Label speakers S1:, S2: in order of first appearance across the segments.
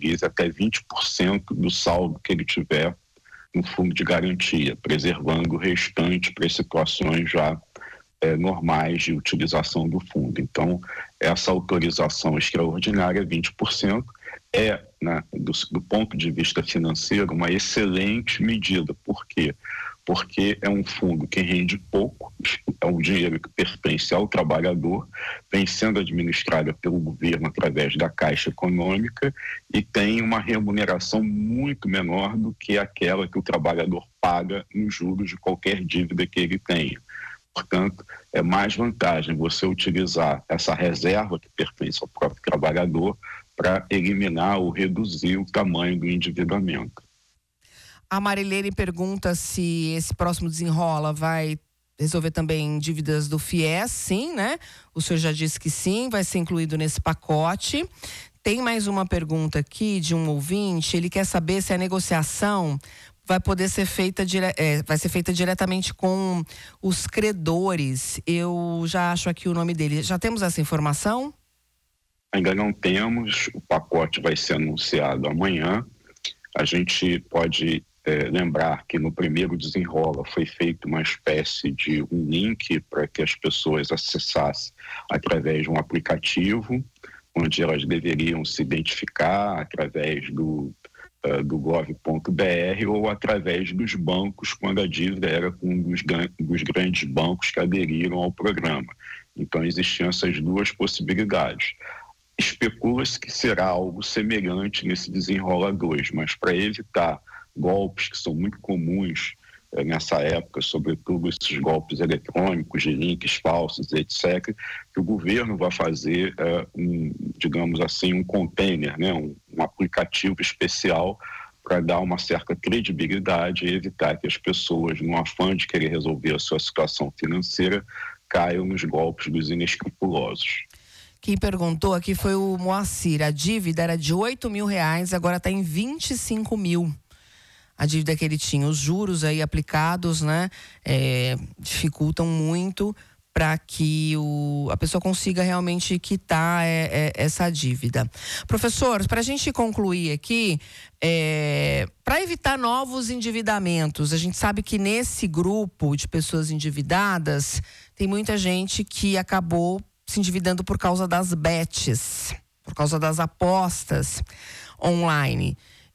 S1: utilize até 20% do saldo que ele tiver no fundo de garantia, preservando o restante para situações já normais de utilização do fundo. Então, essa autorização extraordinária, 20%, do ponto de vista financeiro, uma excelente medida. Por quê? Porque é um fundo que rende pouco, é um dinheiro que pertence ao trabalhador, vem sendo administrado pelo governo através da Caixa Econômica e tem uma remuneração muito menor do que aquela que o trabalhador paga nos juros de qualquer dívida que ele tenha. Portanto, é mais vantagem você utilizar essa reserva que pertence ao próprio trabalhador para eliminar ou reduzir o tamanho do endividamento.
S2: A Marilene pergunta se esse próximo desenrola vai resolver também dívidas do FIES. Sim, né? O senhor já disse que sim, vai ser incluído nesse pacote. Tem mais uma pergunta aqui de um ouvinte. Ele quer saber se a negociação vai poder ser feita, vai ser feita diretamente com os credores. Eu já acho aqui o nome dele. Já temos essa informação?
S1: Ainda não temos. O pacote vai ser anunciado amanhã. A gente pode lembrar que no primeiro desenrola foi feito uma espécie de um link para que as pessoas acessassem através de um aplicativo, onde elas deveriam se identificar através do gov.br ou através dos bancos, quando a dívida era com um dos grandes bancos que aderiram ao programa. Então, existiam essas duas possibilidades. Especula-se que será algo semelhante nesse Desenrola 2, mas para evitar golpes que são muito comuns nessa época, sobretudo esses golpes eletrônicos de links falsos, etc., que o governo vai fazer, digamos assim, um container, né, um aplicativo especial para dar uma certa credibilidade e evitar que as pessoas, no afã de querer resolver a sua situação financeira, caiam nos golpes dos inescrupulosos.
S2: Quem perguntou aqui foi o Moacir. A dívida era de R$8 mil, agora está em 25 mil. A dívida que ele tinha, os juros aí aplicados, né, dificultam muito para que a pessoa consiga realmente quitar essa dívida. Professor, para a gente concluir aqui, para evitar novos endividamentos, a gente sabe que nesse grupo de pessoas endividadas tem muita gente que acabou se endividando por causa das bets, por causa das apostas online.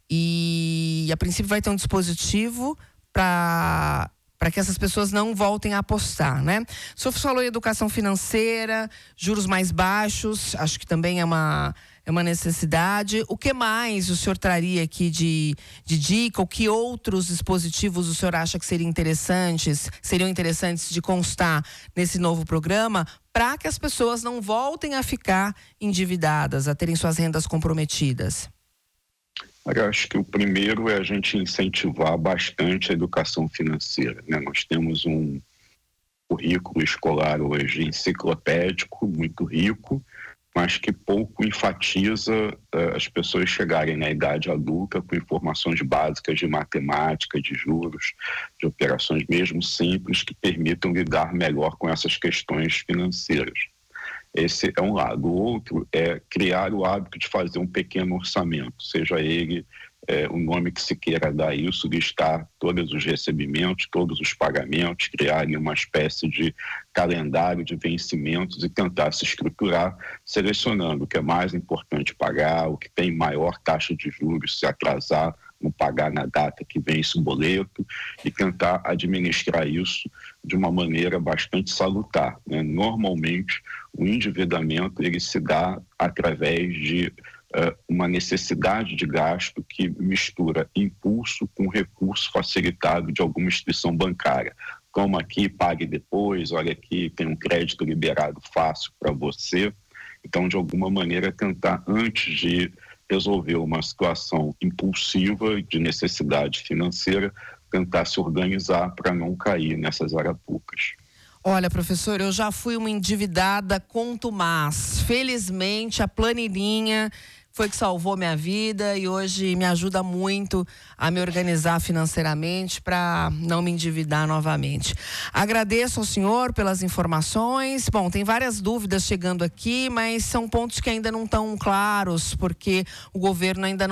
S2: E a princípio vai ter um dispositivo para que essas pessoas não voltem a apostar, né? O senhor falou em educação financeira, juros mais baixos, acho que também é uma necessidade. O que mais o senhor traria aqui de dica? Ou que outros dispositivos o senhor acha que seriam interessantes de constar nesse novo programa para que as pessoas não voltem a ficar endividadas, a terem suas rendas comprometidas?
S1: Eu acho que o primeiro é a gente incentivar bastante a educação financeira, né? Nós temos um currículo escolar hoje enciclopédico, muito rico, mas que pouco enfatiza as pessoas chegarem na idade adulta com informações básicas de matemática, de juros, de operações mesmo simples que permitam lidar melhor com essas questões financeiras. Esse é um lado. O outro é criar o hábito de fazer um pequeno orçamento, seja ele o nome que se queira dar isso, listar todos os recebimentos, todos os pagamentos, criar uma espécie de calendário de vencimentos e tentar se estruturar, selecionando o que é mais importante pagar, o que tem maior taxa de juros, se atrasar, não pagar na data que vence o boleto, e tentar administrar isso de uma maneira bastante salutar, né? Normalmente, o endividamento ele se dá através de uma necessidade de gasto que mistura impulso com recurso facilitado de alguma instituição bancária. Toma aqui, pague depois, olha aqui, tem um crédito liberado fácil para você. Então, de alguma maneira, tentar, antes de resolver uma situação impulsiva de necessidade financeira, tentar se organizar para não cair nessas arapucas.
S2: Olha, professor, eu já fui uma endividada contumaz. Felizmente, a planilhinha foi que salvou minha vida e hoje me ajuda muito a me organizar financeiramente para não me endividar novamente. Agradeço ao senhor pelas informações. Bom, tem várias dúvidas chegando aqui, mas são pontos que ainda não estão claros, porque o governo ainda não